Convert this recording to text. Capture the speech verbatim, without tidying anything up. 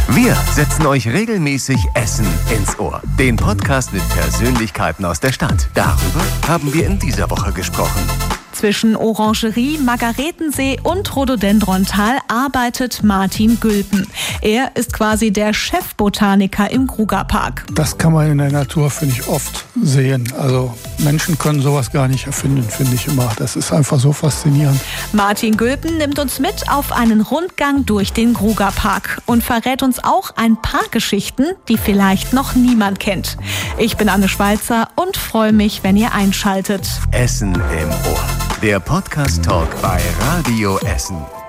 Wir setzen euch regelmäßig Essen ins Ohr. Den Podcast mit Persönlichkeiten aus der Stadt. Darüber haben wir in dieser Woche gesprochen. Zwischen Orangerie, Margaretensee und Rhododendrontal arbeitet Martin Gülpen. Er ist quasi der Chefbotaniker im Krugerpark. Das kann man in der Natur, finde ich, oft sehen. Also Menschen können sowas gar nicht erfinden, finde ich immer. Das ist einfach so faszinierend. Martin Gülpen nimmt uns mit auf einen Rundgang durch den Krugerpark und verrät uns auch ein paar Geschichten, die vielleicht noch niemand kennt. Ich bin Anne Schweizer und freue mich, wenn ihr einschaltet. Essen im Ohr. Der Podcast-Talk bei Radio Essen.